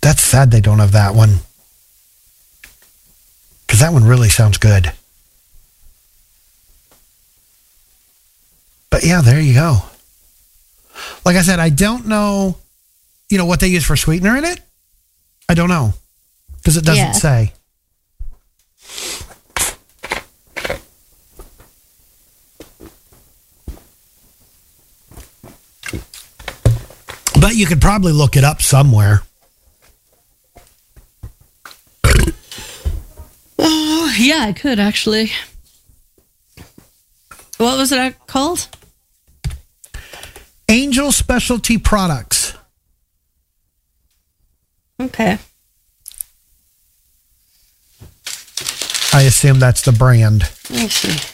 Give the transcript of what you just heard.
That's sad they don't have that one. Because that one really sounds good. But yeah, there you go. Like I said, I don't know, what they use for sweetener in it. I don't know. Because it doesn't say. But you could probably look it up somewhere. Oh, yeah, I could actually. What was it called? Angel Specialty Products. Okay. I assume that's the brand. Let's see.